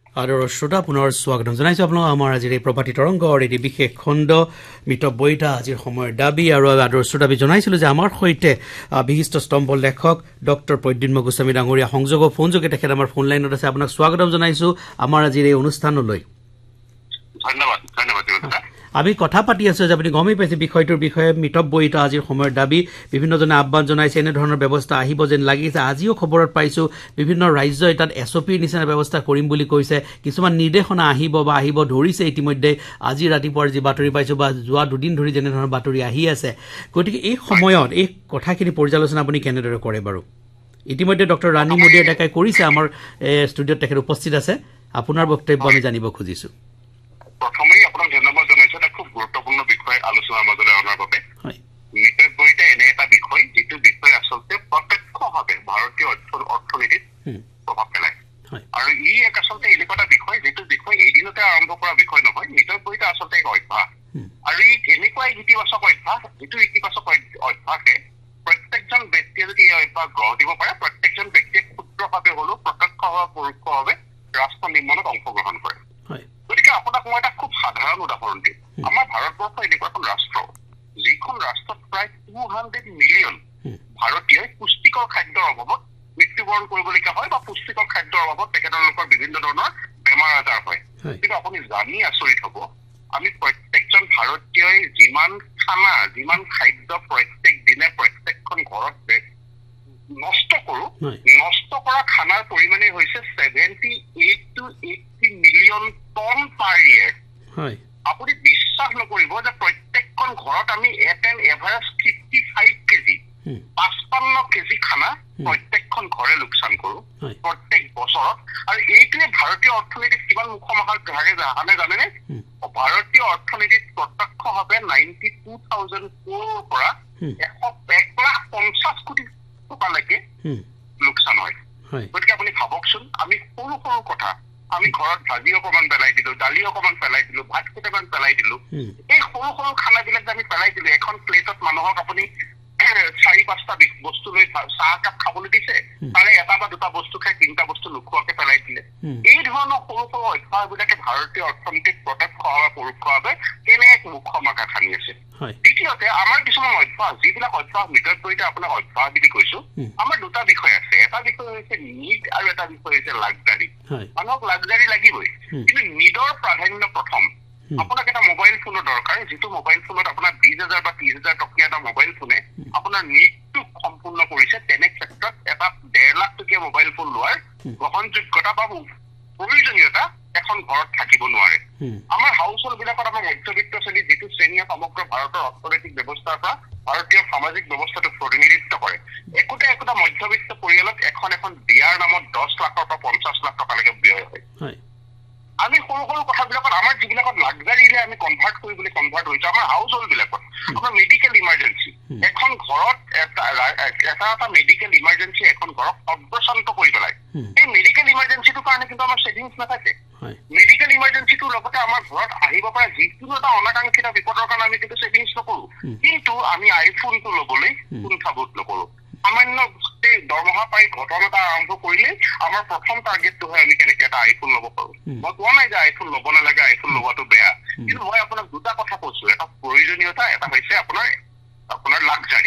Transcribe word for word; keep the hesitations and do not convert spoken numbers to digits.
আৰু শ্ৰোতা পুনৰ স্বাগতম জনাইছো আপোনাক আমাৰ আজিৰ এই প্ৰপাতি তৰংগৰ এই বিশেষ খণ্ড মিতব বৈঠা আজিৰ সময়ৰ দাবী আৰু আদৰ শ্ৰোতা আমি জনাইছিলো যে আমাৰ সৈতে বিশিষ্ট স্তম্ভ লেখক ডক্টৰ প্ৰদ্যুন্ম গোস্বামী ডাঙৰীয়া সংযোগ ফোন যোগে তেখেত আমাৰ ফোন লাইনত আছে আপোনাক স্বাগতম জনাইছো আমাৰ আজিৰ এই অনুষ্ঠানলৈ ধন্যবাদ ধন্যবাদ আমি কথা পাতি আছো যে আপুনি গমেই পাইছে বিষয়টোৰ বিষয়ে মিতব বৈঠা আজিৰ সময়ৰ দাবী বিভিন্নজনে আহ্বান জনাইছে এনে ধৰণৰ ব্যৱস্থা আহিব যেন লাগিছে আজিও খবৰত পাইছো বিভিন্ন ৰাজ্যই তাত এছঅপিৰ নিচিনা ব্যৱস্থা কৰিম বুলি কৈছে কিছুমান নিৰ্দেশনা আহিব বা আহিব ধৰিছে ইতিমধ্যে আজি ৰাতিপুৱাৰ যি বাতৰি পাইছো বা যোৱা দুদিন ধৰি যেনে ধৰণৰ বাতৰি আহি আছে গতিকে এই সময়ত এই কথাখিনি পৰ্যালোচনা আপুনি কেনেদৰে কৰে বাৰু ইতিমধ্যে ডক্টৰ ৰাণী মোদীয়ে ডেকাই কৰিছে আমাৰ ষ্টুডিঅ'ত তেখেত উপস্থিত আছে আপোনাৰ বক্তব্য আমি জানিব খুজিছো প্ৰথমেই আপোনাক ধন্যবাদ জনাইছো এটা খুব গুৰুত্বপূৰ্ণ বিষয় আলোচনাৰ মাজলৈ অনাৰ বাবে মিতব বৈঠা এনে এটা বিষয় যিটো বিষয় আচলতে প্ৰত্যক্ষভাৱে ভাৰতীয় অৰ্থনীতিত প্ৰভাৱ পেলায় আৰু ই এক আচলতে এনেকুৱা এটা বিষয় যিটো বিষয় এদিনতে আৰম্ভ কৰা বিষয় নহয় মিতব বৈঠা আচলতে এক অভ্যাস আৰু ই এনেকুৱা এক ইতিবাচক অভ্যাস যিটো ইতিবাচক অভ্যাসে প্ৰত্যেকজন ব্যক্তিয়ে যদি এই অভ্যাস গঢ় দিব পাৰে প্ৰত্যেকজন ব্যক্তিয়ে ক্ষুদ্ৰভাৱে হলেও প্ৰত্যক্ষভাৱে পৰোক্ষভাৱে ৰাষ্ট্ৰ নিৰ্মাণত অংশগ্ৰহণ কৰে গতিকে আপোনাক মই এটা খুব সাধাৰণ উদাহৰণ দিম আমাৰ ভাৰতবৰ্ষ এনেকুৱা এখন ৰাষ্ট্ৰ যিখন ৰাষ্ট্ৰত প্ৰায় টু হাণ্ড্ৰেড মিলিয়ন ভাৰতীয়ই পুষ্টিকৰ খাদ্যৰ অভাৱত মৃত্যুবৰণ কৰিবলগীয়া হয় বা পুষ্টিকৰ খাদ্যৰ অভাৱত তেখেতলোকৰ বিভিন্ন ধৰণৰ বেমাৰ আজাৰ হয় কিন্তু আপুনি জানি আচৰিত হব আমি প্ৰত্যেকজন ভাৰতীয়ই যিমান খানা যিমান খাদ্য প্ৰত্যেক দিনে প্ৰত্যেকখন ঘৰত নষ্ট কৰো নষ্ট কৰা খানাৰ পৰিমাণে হৈছে seventy eight two eighty million ton পাৰ ইয়েৰ আপুনি বিশ্বাস নকৰিব যে প্ৰত্যেকখন ঘৰত আমি at N average fifty five KG পাঁচপন্ন KG খানা প্ৰত্যেকখন ঘৰে লোকচান কৰো প্ৰত্যেক বছৰত আৰু এইটোৱে ভাৰতীয় অৰ্থনীতিত কিমান মুখমহাল ভাগে আনে জানেনে ভাৰতীয় অৰ্থনীতিত প্ৰত্যক্ষভাৱে নাইণ্টি টু থাউজেণ্ড ক্ৰ'ৰৰ পৰা এশ এক লাখ পঞ্চাছ কোটি টকালৈকে লোকচান হয় গতিকে আপুনি ভাবকচোন আমি সৰু সৰু কথা আমি ঘৰত ভাজি অকমান পেলাই দিলো দালি অকমান পেলাই দিলো ভাত কেইটামান পেলাই দিলো এই সৰু সৰু খানাবিলাক যে আমি পেলাই দিলো এখন প্লেটত মানুহক আপুনি চাৰি পাঁচটা বস্তু লৈ চাহ কাপ খাবলৈ দিছে তাৰে এটা বা দুটা বস্তু খাই তিনিটা বস্তু নোখোৱাকে পেলাই দিলে এই ধৰণৰ সৰু সৰু অভ্যাসবিলাকে ভাৰতীয় অৰ্থনীতিক প্ৰত্যক্ষভাৱে পৰোক্ষভাৱে কেনে এক মুখ্য মাকা খানি আছে দ্বিতীয়তে আমাৰ কিছুমান অভ্যাস যিবিলাক অভ্যাস মিতব বৈঠা আপোনাক অভ্যাস বুলি কৈছো আমাৰ দুটা বিষয় আছে এটা বিষয় হৈছে নিড আৰু এটা বিষয় হৈছে লাগজাৰী মানুহক লাগজাৰী লাগিবই কিন্তু নিডৰ প্ৰাধান্য প্ৰথম আপোনাক এটা মোবাইল ফোনৰ দৰকাৰ যিটো মোবাইল ফোনত আপোনাৰ বিশ হাজাৰ বা ত্ৰিশ হাজাৰ টকীয়া এটা মোবাইল ফোনে আপোনাৰ নিডটো সম্পূৰ্ণ কৰিছে তেনে ক্ষেত্ৰত এটা ডেৰ লাখ টকীয়া মোবাইল ফোন লোৱাৰ গ্ৰহণযোগ্যতা বা প্ৰয়োজনীয়তা এখন ঘৰত থাকিব নোৱাৰে আমাৰ হাউচ হোল্ড বিলাকত আমাৰ মধ্যবিত্ত শ্ৰেণী যিটো শ্ৰেণীয়ে সমগ্ৰ ভাৰতৰ অৰ্থনৈতিক ব্যৱস্থাৰ পৰা ভাৰতীয় সামাজিক ব্যৱস্থাটোক প্ৰতিনিধিত্ব কৰে একোটা একোটা মধ্যবিত্ত পৰিয়ালত এখন এখন বিয়াৰ নামত দহ লাখৰ পৰা পঞ্চাছ লাখ টকালৈকে ব্যয় হয় আমি সৰু সৰু কথাবিলাকত আমাৰ যিবিলাকত লাগজাৰীলে আমি কনভাৰ্ট কৰিবলৈ কনভাৰ্ট হৈছো আমাৰ হাউচ হোল্ড বিলাকত আমাৰ মেডিকেল ইমাৰ্জেঞ্চি এখন ঘৰত এটা এটা এটা মেডিকেল ইমাৰ্জেঞ্চি এখন ঘৰক অগ্ৰশান্ত কৰি পেলাই এই মেডিকেল ইমাৰ্জেঞ্চিটোৰ কাৰণে কিন্তু আমাৰ ছেভিংছ নাথাকে মেডিকেল ইমাৰ্জেঞ্চিটোৰ লগতে আমাৰ ঘৰত আহিব পৰা যিকোনো এটা অনাকাংক্ষিত বিপদৰ কাৰণে আমি কিন্তু ছেভিংছ নকৰো কিন্তু আমি আইফোনটো ল'বলৈ কুণ্ঠাবোধ নকৰো সামান্য দৰমহা পাই ঘটনা এটা আৰম্ভ কৰিলে আমাৰ প্ৰথম টাৰ্গেটটো হয় আমি কেনেকে এটা আইফোন ল'ব পাৰো মই কোৱা নাই যে আইফোন ল'ব নালাগে আইফোন লোৱাটো বেয়া কিন্তু মই আপোনাক দুটা কথা কৈছো এটা প্ৰয়োজনীয়তা এটা হৈছে আপোনাৰ আপোনাৰ লাগজাৰী